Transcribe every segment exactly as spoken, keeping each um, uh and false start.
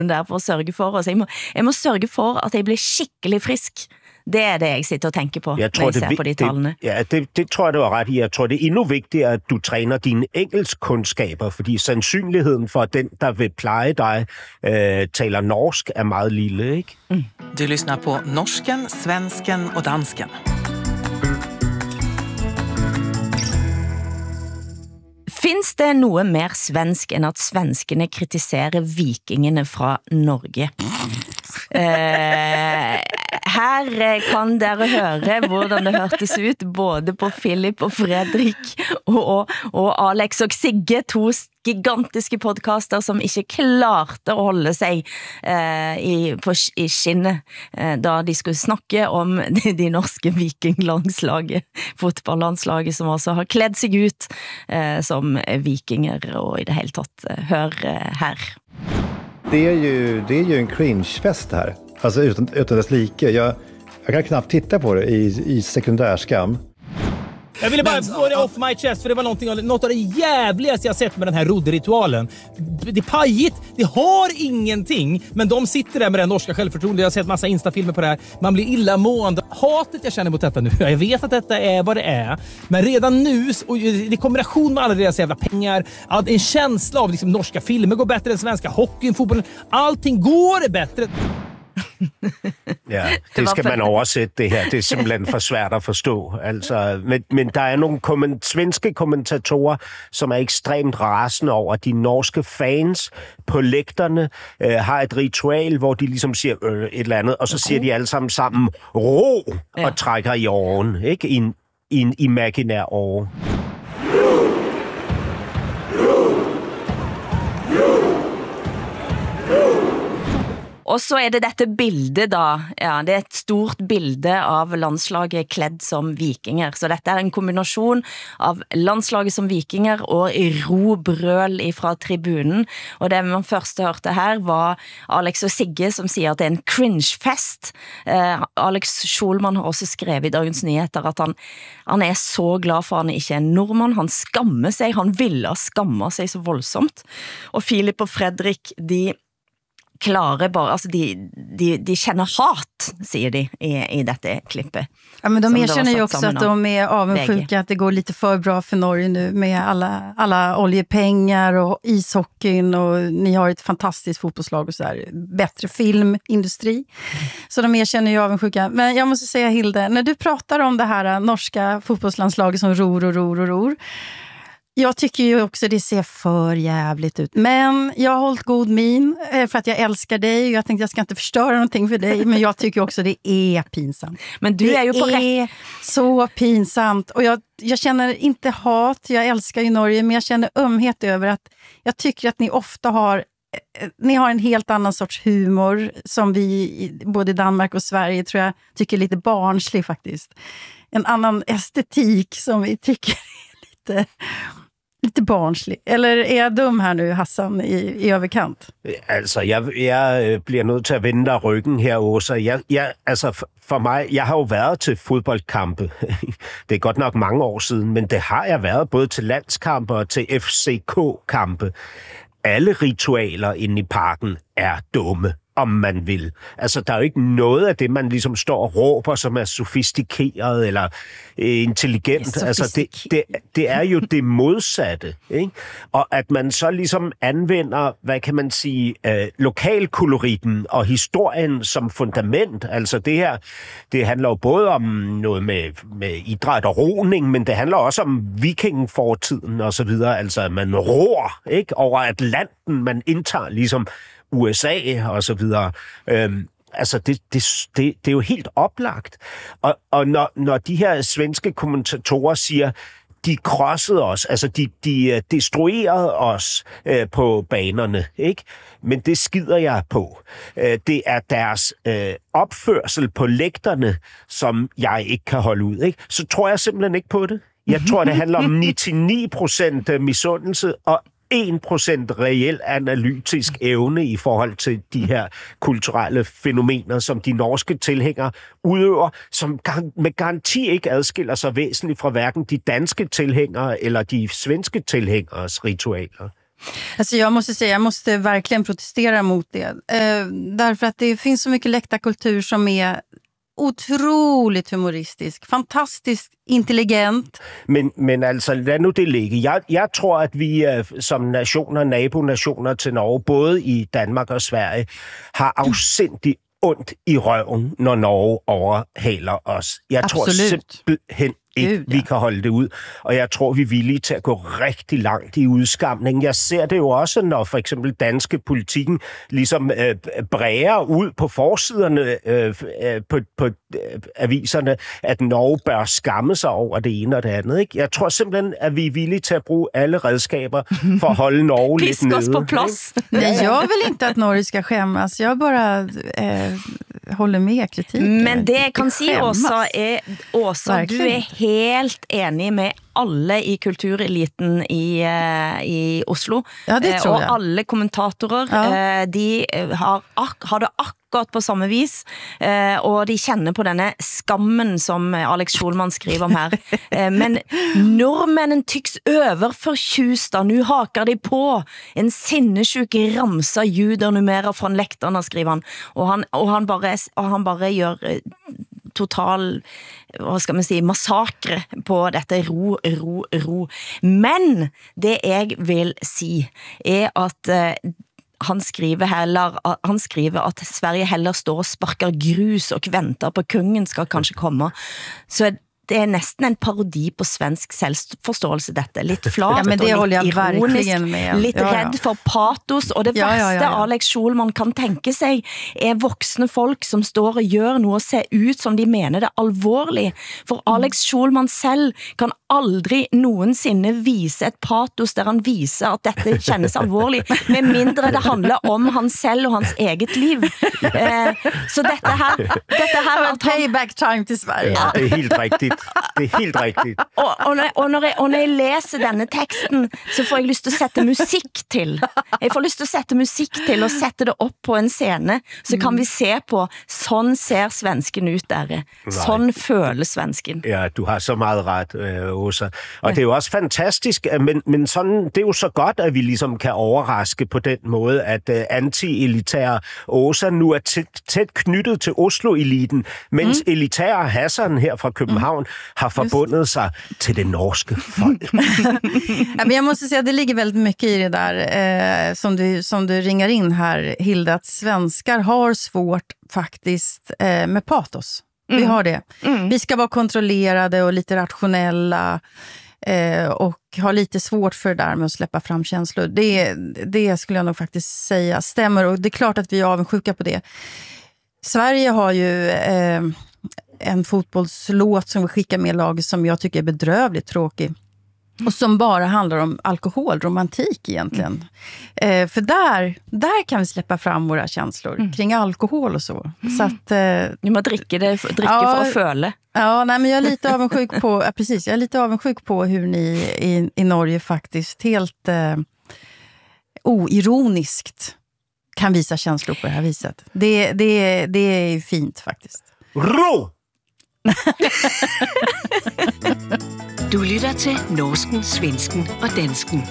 der for at sørge for os. Jeg må, jeg må sørge for, at jeg bliver skikkelig frisk. Det er det, jeg sitter og tænker på, jeg tror, når jeg ser det, på de tallene. Det, ja, det, det tror jeg, du har ret i. Jeg tror, det er endnu vigtigere, at du træner dine engelskkundskaber, fordi sandsynligheden for, at den, der vil pleje dig, øh, taler norsk, er meget lille, ikke? Mm. Du lyssnar på norsken, svensken og dansken. Finns det noget mere svensk, end at svenskene kritiserer vikingene fra Norge? Eh, her kan dere høre hvordan det hørtes ut både på Philip og Fredrik og, og Alex og Sigge, to gigantiske podcaster som ikke klarte at holde sig eh, i, på, i skinnet eh, da de skulle snakke om de, de norske vikinglandslaget, fotballlandslaget som også har klædt sig ut eh, som vikinger og i det hele tatt eh, hør eh, her. Det är ju det är ju en cringe-fest här. Alltså utan utan dess like. Jag jag kan knappt titta på det i i sekundärskam. Jag ville bara få det off my chest för det var någonting något av det jävligaste jag sett med den här rodderitualen. Det är pajigt, det har ingenting, men de sitter där med det norska självförtroendet. Jag har sett massa Insta-filmer på det här. Man blir illamående. Hatet jag känner mot detta nu. Jag vet att detta är vad det är, men redan nu och i kombination med alla deras jävla pengar, att en känsla av liksom norska filmer går bättre än svenska hockeyn, fotbollen. Allting går bättre. Ja, det skal man oversætte det her. Det er simpelthen for svært at forstå. Altså, men, men der er nogle komment- svenske kommentatorer, som er ekstremt rasende over, at de norske fans på lægterne øh, har et ritual, hvor de ligesom siger øh, et eller andet, og så okay. siger de alle sammen sammen ro ja. Og trækker i åren, ikke? I en, i en imaginær år. Og så er det dette bildet da, ja, det er et stort bilde av landslaget kledd som vikinger, så dette er en kombinasjon av landslaget som vikinger og robrøl fra tribunen, og det man først hørte her var Alex og Sigge som sier at det er en cringe-fest. Eh, Alex Schulman har også skrevet i Dagens Nyheter at han, han er så glad for han ikke er nordmann, han skammer sig, han ville skamme sig så voldsomt, og Philip og Fredrik, de klarar bara, alltså de, de, de känner hat, säger de i, i detta klippet. Ja, men de erkänner ju också att de är avundsjuka att det går lite för bra för Norge nu med alla, alla oljepengar och ishockeyn och ni har ett fantastiskt fotbollslag och så där, bättre filmindustri. Så de erkänner ju avundsjuka. Men jag måste säga Hilde, när du pratar om det här norska fotbollslandslaget som ror och ror och ror, jag tycker ju också det ser för jävligt ut. Men jag har hållit god min för att jag älskar dig. Jag tänkte jag ska inte förstöra någonting för dig. Men jag tycker också det är pinsamt. Men du det är ju på är så pinsamt. Och jag, jag känner inte hat. Jag älskar ju Norge. Men jag känner ömhet över att jag tycker att ni ofta har... Ni har en helt annan sorts humor som vi både i Danmark och Sverige tror jag tycker är lite barnslig faktiskt. En annan estetik som vi tycker är lite... Lite barnslig. Eller är jag dum här nu, Hassan, i, i överkant? Altså, jeg, jeg bliver nødt til at vende dig ryggen her, Åsa. Jeg, jeg, altså, for, for mig, jeg har jo været til fodboldkampe. Det er godt nok mange år siden, men det har jeg været både til landskampe og til F C K-kampe. Alle ritualer inde i parken er dumme, om man vil. Altså, der er jo ikke noget af det, man ligesom står og råber, som er sofistikeret eller øh, intelligent. Ja, altså, det, det, det er jo det modsatte, ikke? Og at man så ligesom anvender, hvad kan man sige, øh, lokalkoloritten og historien som fundament. Altså, det her, det handler jo både om noget med, med idræt og roning, men det handler også om vikingfortiden og så videre. Altså, at man ror, ikke? Over Atlanten, man indtager ligesom U S A og så videre. Øhm, altså, det, det, det, det er jo helt oplagt. Og, og når, når de her svenske kommentatorer siger, de krossede os, altså de, de destruerede os øh, på banerne, ikke? Men det skider jeg på. Øh, det er deres øh, opførsel på lægterne, som jeg ikke kan holde ud, ikke? Så tror jeg simpelthen ikke på det. Jeg tror, det handler om nioghalvfems procent misundelse og en procent reel analytisk evne i forhold til de her kulturelle fænomener, som de norske tilhængere udøver, som med garanti ikke adskiller sig væsentligt fra hverken de danske tilhængere eller de svenske tilhængeres ritualer. Alltså jag måste säga, jag måste verkligen protestera mot det. Eh, därför att det finns så mycket läktarkultur som är otroligt humoristisk, fantastiskt intelligent. Men, men altså, lad nu det ligge. Jeg, jeg tror, at vi som nationer, nabonationer til Norge, både i Danmark og Sverige, har afsindigt ondt i røven, når Norge overhaler os. Jeg Absolut. tror simpelthen ikke, Gud, ja. vi kan holde det ud. Og jeg tror, vi er villige til at gå rigtig langt i udskamningen. Jeg ser det jo også, når for eksempel danske politikken ligesom øh, bræger ud på forsiderne øh, øh, på, på øh, aviserne, at Norge bør skamme sig over det ene og det andet. Ikke? Jeg tror simpelthen, at vi er villige til at bruge alle redskaper for at holde Norge lidt nede. Pisk oss på plass. Nej, jag vill inte att Norge ska skämmas. Jag bara eh, håller med kritiken. Men det jeg kan si, Åsa, er, Åsa, du Verkligen. er helt enig med alle i kultureliten i, uh, i Oslo. Ja, det tror jeg. Og alle kommentatorer, Ja. uh, de har, ak har det akkurat på samme vis, uh, og de kjenner på denne skammen som Alex Schulman skriver om her. Uh, men nordmännen tycks överförtjusta, nu hakar de på en sinnessjuk ramsa juder numera från läktarna, skriver han. Og han, og han, bare, og han bare gjør uh, total, hva skal man si, massakre på dette ro, ro, ro. Men det jeg vil si er at eh, han skriver heller, han skriver at Sverige heller står og sparker grus og venter på kungen skal kanskje komme. Så det er næsten en parodi på svensk selvforståelse dette. Litt flat Ja, men det og litt håller jag ironisk, verkligen med. litt Ja, ja. redd for patos, og det Ja, verste ja, ja, ja. Alex Schulman kan tenke seg er voksne folk som står og gjør noe og ser ut som de mener det alvorlig. For Alex Schulman selv kan aldri noensinne vise et patos der han viser at dette kjennes alvorlig, med mindre det handler om han selv og hans eget liv. Eh, så dette her, dette her at han, Payback time til Sverige. Ja, det er helt rigtigt. Det er helt rigtigt. og, og, når, og, når jeg, og når jeg leser denne teksten, så får jeg lyst til å sette musikk til. Jeg får lyst til å sette musikk til og sette det opp på en scene, så kan vi se på, sånn ser svensken ut der. Sånn føler svensken. Ja, du har så meget ret, øh, Åsa. Og det er jo også fantastisk, men, men sådan, det er jo så godt, at vi ligesom kan overraske på den måde, at øh, anti-elitære Åsa nu er tæt, tæt knyttet til Oslo-eliten, mens mm. elitære Hassan her fra København har forbundet sig til det norske folk. Ja, men jag måste säga att det ligger väldigt mycket i det där eh, som, du, som du ringar in här, Hilda, att svenskar har svårt faktiskt eh, med patos. Mm. Vi har det. Mm. Vi ska vara kontrollerade och lite rationella eh, och ha lite svårt för det där med att släppa fram känslor. Det, det skulle jag nog faktiskt säga stämmer, och det är klart att vi är avundsjuka på det. Sverige har ju eh, en fotbollslåt som vi skickar med laget som jag tycker är bedrövligt tråkig. Och som bara handlar om alkohol, romantik egentligen. Mm. Eh, för där, där kan vi släppa fram våra känslor mm. kring alkohol och så. Mm. Så att, eh, Du må drikke det, drikke ja, for å føle. Ja, nej, men jag är lite avundsjuk på, ja, precis, jag är lite avundsjuk på hur ni i, i Norge faktiskt helt eh, oironiskt kan visa känslor på det här viset. Det, det, det är fint faktiskt. Ro! Du lytter til norsken, svensken og dansken.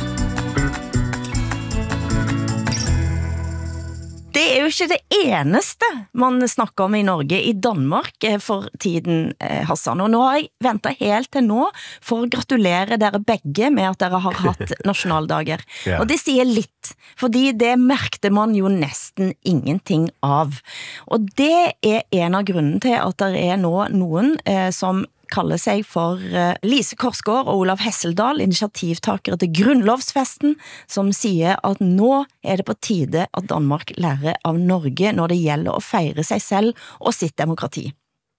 Det er jo ikke det eneste man snakker om i Norge, i Danmark for tiden, Hassan. Og nå har jeg ventet helt til nå for å gratulere dere begge med at dere har hatt nasjonaldager. Ja. Og det sier litt, fordi det merkte man jo nesten ingenting av. Og det er en av grunnen til at det er nå noen eh, som kaller seg for uh, Lise Korsgaard og Olav Hesseldal, initiativtakere til Grunnlovsfesten, som sier at nå er det på tide at Danmark lærer av Norge når det gjelder å feire seg selv og sitt demokrati.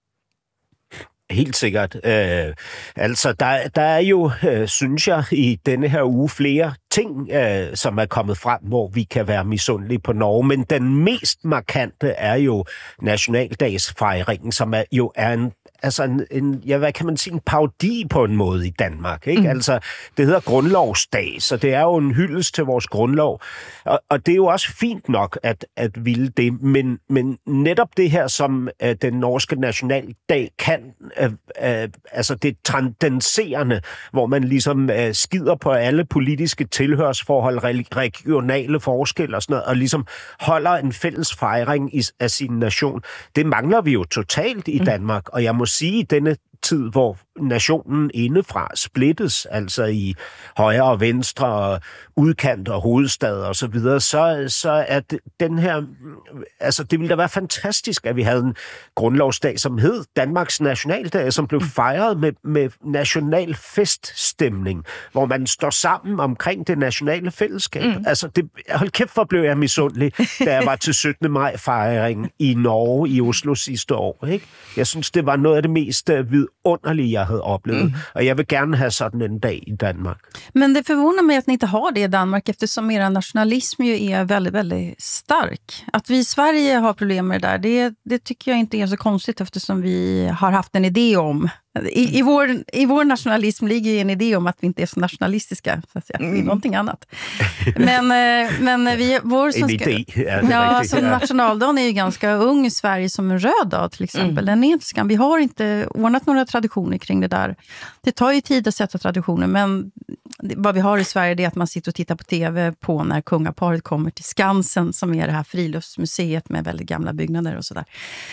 Helt sikkert. Øh, altså, der, der er jo, øh, synes jeg, i denne her uge flere ting, øh, som er kommet frem, hvor vi kan være misundelige på Norge, men den mest markante er jo nationaldagsfejringen, som er, jo er en altså en, en, ja, hvad kan man sige, en parodi på en måde i Danmark, ikke? Mm. Altså, det hedder grundlovsdag, så det er jo en hyldest til vores grundlov, og, og det er jo også fint nok, at, at ville det, men, men netop det her, som uh, den norske nationaldag kan, uh, uh, altså det transcenderende, hvor man ligesom uh, skider på alle politiske tilhørsforhold, regionale forskelle og sådan noget, og ligesom holder en fælles fejring i, af sin nation. Det mangler vi jo totalt i Danmark, og jeg må sige, at denne tid, hvor nationen indefra splittes, altså i højre og venstre og udkant og hovedstad og så videre, så, så er det, den her, altså det ville da være fantastisk, at vi havde en grundlovsdag, som hed Danmarks nationaldag, som blev fejret med, med national feststemning, hvor man står sammen omkring det nationale fællesskab. Mm. Altså, det, hold kæft, hvor blev jeg misundelig, da jeg var til syttende maj fejring i Norge, i Oslo sidste år. Ikke? Jeg synes, det var noget af det mest vidunderlige, jeg havde oplevet. Mm. Og jeg vil gerne have sådan en dag i Danmark. Men det förvånar mig att ni inte har det i Danmark, eftersom er nationalism ju är väldigt, väldigt stark. Att vi i Sverige har problem med det där, det, det tycker jag inte är så konstigt, eftersom vi har haft en idé om. I, i, vår, I vår nationalism ligger ju en idé om att vi inte är så nationalistiska, så att säga. Mm. Det är någonting annat. Men, men vi, vår en idé. Ja, ja, så nationaldagen är ju ganska ung i Sverige som en röd dag till exempel. Mm. Den är inte skam. Vi har inte ordnat några traditioner kring det där. Det tar ju tid att sätta traditioner, men vad vi har i Sverige är att man sitter och tittar på tv på när kungaparet kommer till Skansen, som är det här friluftsmuseet med väldigt gamla byggnader och sådär.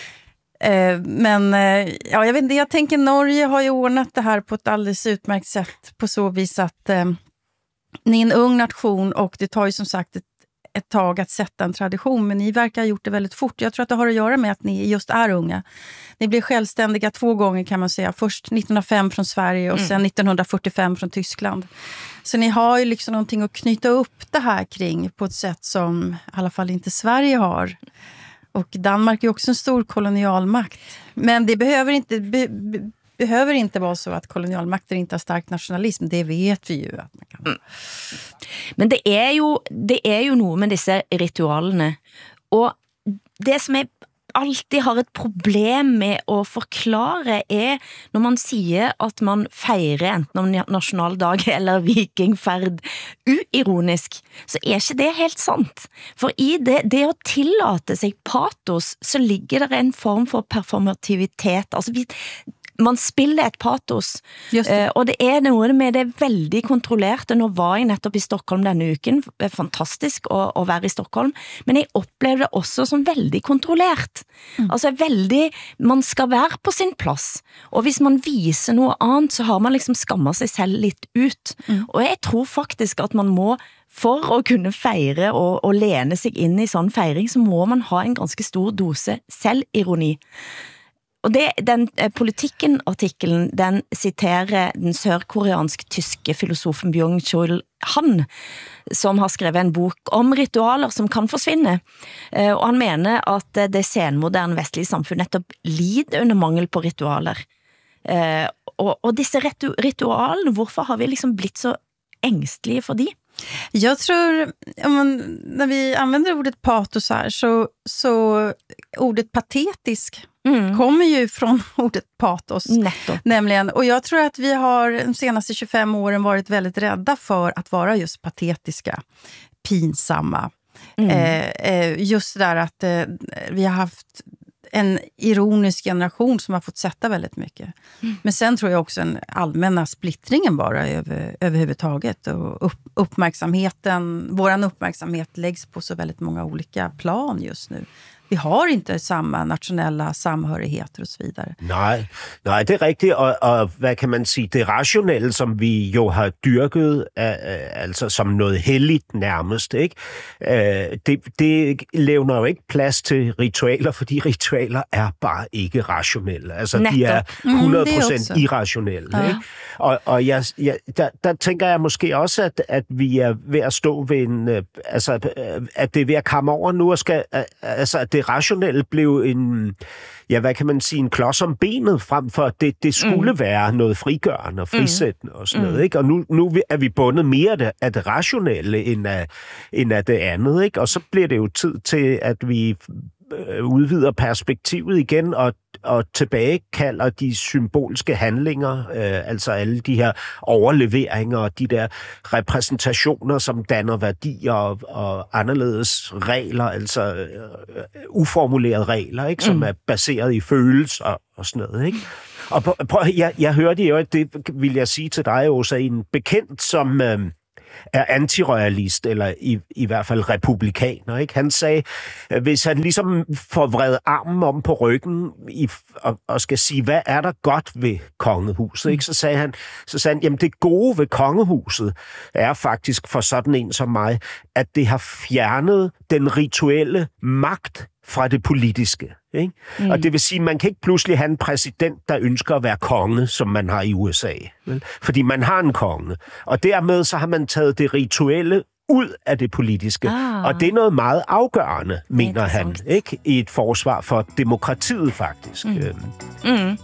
Men ja, jag vet inte, jag tänker Norge har ju ordnat det här på ett alldeles utmärkt sätt på så vis att eh, ni är en ung nation och det tar ju som sagt ett, ett tag att sätta en tradition, men ni verkar ha gjort det väldigt fort. Jag tror att det har att göra med att ni just är unga. Ni blev självständiga två gånger kan man säga. Först nittonhundrafem från Sverige och mm. sen nittonhundrafyrtiofem från Tyskland. Så ni har ju liksom någonting att knyta upp det här kring på ett sätt som i alla fall inte Sverige har. Och Danmark är också en stor kolonialmakt. Men det behöver inte, be, be, behöver inte vara så att kolonialmakter inte har stark nationalism. Det vet vi ju att man kan. Mm. Men det är ju det är ju något med dessa ritualerna. Och det som är alltid har ett problem med att förklara är när man säger att man feirer enten nationaldag eller vikingfärd uironisk, så är inte det helt sant. För i det, det att tillåta sig patos så ligger det en form för performativitet. Alltså vi man spiller et patos, uh, og det er noe med det veldig kontrollerte. Nå var jeg nettopp i Stockholm denne uken, det er fantastisk å, å være i Stockholm, men jeg opplevde det også som veldig kontrollert. Mm. Altså veldig, man skal være på sin plass, og hvis man viser noe annet, så har man liksom skammet seg selv litt ut. Mm. Og jeg tror faktisk at man må, for å kunne feire og, og lene seg inn i sånn feiring, så må man ha en ganske stor dose selvironi. Og det, den eh, politikken-artikelen, den citerer den sørkoreansk-tyske filosofen Byung-Chul Han, som har skrevet en bok om ritualer som kan forsvinne. Eh, og han mener at det senmoderne vestlige samfunn nettopp lider under mangel på ritualer. Eh, og, og disse ritu ritualene, hvorfor har vi liksom blitt så ängstliga för det? Jag tror, men, när vi använder ordet patos här, så, så ordet patetisk mm. kommer ju från ordet patos. Netto. Nämligen, och jag tror att vi har de senaste tjugofem åren varit väldigt rädda för att vara just patetiska, pinsamma. Mm. Eh, eh, just det där att eh, vi har haft en ironisk generation som har fått sätta väldigt mycket. Mm. Men sen tror jag också en allmänna splittringen bara över, överhuvudtaget. Och upp, uppmärksamheten, våran uppmärksamhet läggs på så väldigt många olika plan just nu. Vi har inte samma nationella samhørigheter och så vidare. Nej, nej, det är riktigt. Och, och vad kan man säga, det rationelle, som vi jo har dyrket, äh, alltså som noget helligt nærmest, ikke? Äh, det, det levner jo ikke plads til ritualer, fordi ritualer er bare ikke rationelle. Altså, Netto. De er hundrede procent mm, irrationelle. Ja. Ikke? Og, og jeg, jeg, der, der tænker jeg måske også, at, at vi er ved at stå ved en... Øh, altså, at det er ved at komme over nu, og skal... Øh, altså, at det rationelle blev en, ja, hvad kan man sige, en klods om benet, frem for at det, det skulle mm. være noget frigørende og frisættende mm. og sådan noget, ikke? Og nu, nu er vi bundet mere af det rationelle end af, end af det andet, ikke? Og så bliver det jo tid til, at vi udvider perspektivet igen og, og tilbagekalder de symbolske handlinger, øh, altså alle de her overleveringer og de der repræsentationer, som danner værdier og, og anderledes regler, altså øh, uformulerede regler, ikke, som mm. er baseret i følelser og sådan noget, ikke? Og prøv, jeg, jeg hørte jo, at det vil jeg sige til dig, Åsa, en bekendt, som øh, er antiroyalist, eller i, i hvert fald republikaner, ikke? Han sagde, hvis han ligesom får vredet armen om på ryggen i, og, og skal sige, hvad er der godt ved kongehuset, ikke? Så sagde han, så sagde han, jamen det gode ved kongehuset er faktisk for sådan en som mig, at det har fjernet den rituelle magt fra det politiske. Ikke? Mm. Og det vil sige, at man kan ikke pludselig have en præsident, der ønsker at være konge, som man har i U S A. Vel? Fordi man har en konge. Og dermed så har man taget det rituelle ud af det politiske. Ah. Og det er noget meget afgørende, mener han, ikke? I et forsvar for demokratiet, faktisk. Mm. Mm.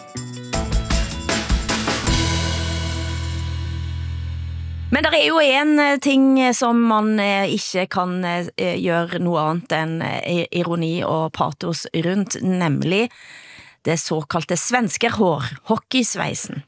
Men der er jo en ting, som man ikke kan gøre noget andet end ironi og patos rundt, nemlig det såkaldte svenskerhår, hockeysveisen.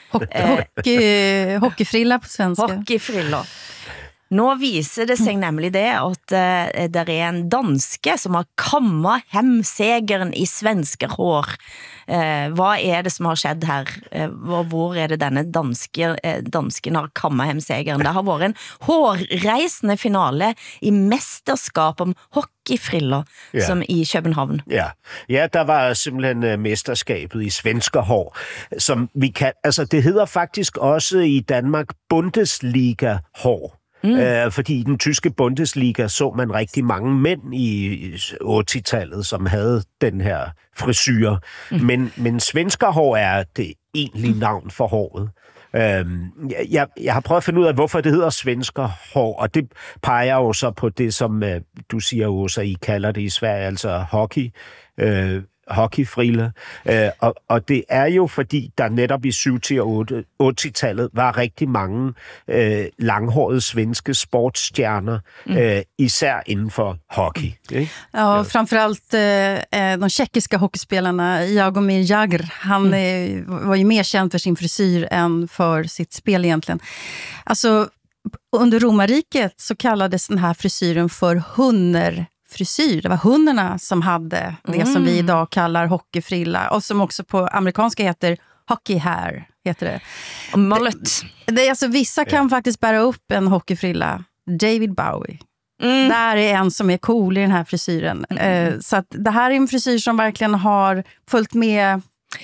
Hockey, hockeyfrilla på svenska. Hockeyfrilla. Nå viser det sig nemlig det, at uh, der er en danske, som har kammet hem segeren i svenskerhår. Uh, hvad er det, som har skjedd her? Uh, hvor er det denne danske, uh, dansken har kammet hem segeren? Det har været en hårreisende finale i mesterskap om hockeyfriller, ja. Som i København. Ja. Ja, der var simpelthen uh, mesterskabet i svenskerhår, som vi kan, altså det hedder faktisk også i Danmark Bundesliga-hår. Mm. Øh, fordi i den tyske Bundesliga så man rigtig mange mænd i otte-tallet, som havde den her frisyr. Mm. Men, men svenskerhår er det egentlige navn for håret. Øhm, jeg, jeg har prøvet at finde ud af, hvorfor det hedder svenskerhår, og det peger jo så på det, som øh, du siger, Åsa, I kalder det i Sverige, altså hockey. Øh, hockeyfrille. Øh, og, og det er jo, fordi der netop i syv til otte-tallet var rigtig mange øh, langhårede svenske sportsstjerner, mm. øh, især inden for hockey. Ikke? Ja, framförallt eh, de tjeckiska hockeyspelarna, Jaromir Jagr, han mm. eh, var ju mer känd för sin frisyr än för sitt spel egentligen. Alltså, under romarriket så kallades den här frisyren för hunner frisyr. Det var hundarna som hade det mm. som vi idag kallar hockeyfrilla och som också på amerikanska heter hockey hair, heter det. Och mullet. Det, det, alltså, vissa kan ja. faktiskt bära upp en hockeyfrilla. David Bowie. Mm. Där är en som är cool i den här frisyren. Mm. Eh, så att det här är en frisyr som verkligen har följt med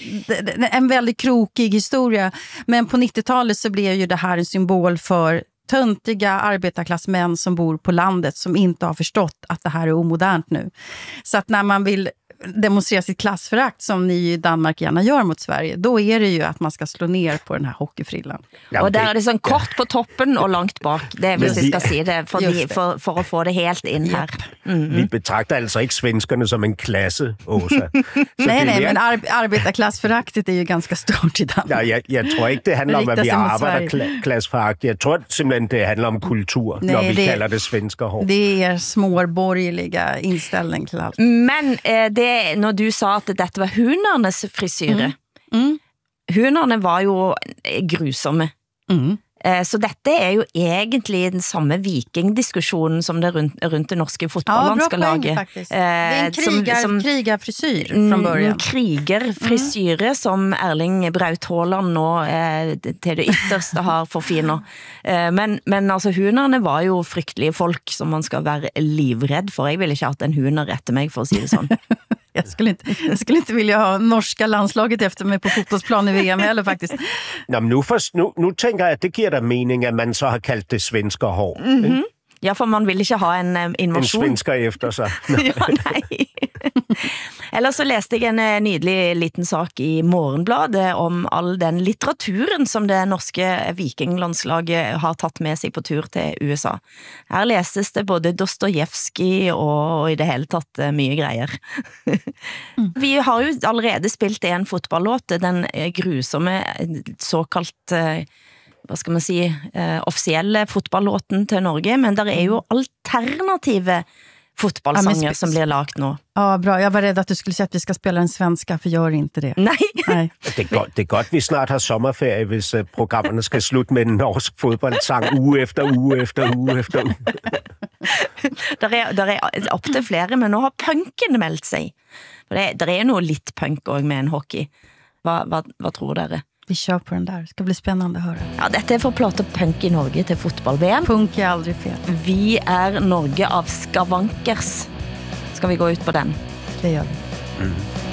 en väldigt krokig historia. Men på nittiotalet så blev ju det här en symbol för töntiga arbetarklassmän som bor på landet som inte har förstått att det här är omodernt nu. Så att när man vill demonstrera sitt klassförakt som ni i Danmark gärna gör mot Sverige, då är det ju att man ska slå ner på den här hockeyfrillan. Ja, och där är det sån kort på toppen och långt bak. Det är hvis vi ska se det för, de, för, för att få det helt in här. Mm-hmm. Vi betraktar alltså inte svenskerne som en klasse, Åsa. nej, nej, men ar- arbetarklassföraktet är ju ganska stort i Danmark. Ja, jag, jag tror inte det handlar om att vi arbetarklassförakt. Jag tror simpelthen det handlar om kultur, nej, när vi det, kallar det svenskerhår. Det är småborgerliga inställning till allt. Men eh, det når du sa at dette var hundernes frisyre. Mm. Mm. Hunderne var jo grusomme. Mm. Så dette er jo egentlig den samme vikingdiskussionen som det rundt, rundt det norske fotballlandskalaget. Ja, bra poäng, det är en krigar, som, krigarfrisyr från början. En krigerfrisyre mm. som Erling Braut Haaland nå eh, til det ytterste har forfiner. Eh, men, men altså hunderne var jo fryktelige folk som man skal være livredd for. Jeg ville ikke hatt en hunder etter mig, for å si det sånn. Jag skulle inte, jag skulle inte vilja ha norska landslaget efter mig på fotbollsplan i V M heller faktiskt. Nå, men nu, for, nu, nu tænker jeg, at det giver dig mening, at man så har kaldt det svenskerhår. Mm-hmm. Ja, for man vil ikke ha en um, invasion. En svensker efter sig. ja, nej. Ellers så læste jeg en uh, nydelig liten sak i Morgenbladet om all den litteraturen som det norske vikinglandslaget har tatt med sig på tur til U S A. Her læses det både Dostojevskij og, og i det hele tatt uh, mye greier. mm. Vi har jo allerede spilt en fotballåt, den uh, grusomme såkalt... Uh, vad ska man si, eh, officielle fotballåten til Norge, men der er jo alternative fotbollssanger ja, som blir lagt nu. Ja, bra. Jag var rädd att du skulle säga att vi ska spela en svenska, för gör inte det. Nej. Nej. Det er, godt, det er godt, vi snart har sommerferie, hvis uh, programmerne skal slutte med en norsk fodboldsang uge efter uge efter uge efter uge. der, er, der er opp til flere, men nå har punken meldt seg. For det, der er noe litt punk også med en hockey. Hva, hva, hva tror dere? Vi kör på den där. Det ska bli spännande att höra. Ja, dette er for plate punk i Norge til fotball-V M. Punk är aldrig fel. Vi är Norge av Skavankers. Ska vi gå ut på den? Det gör vi. Mm.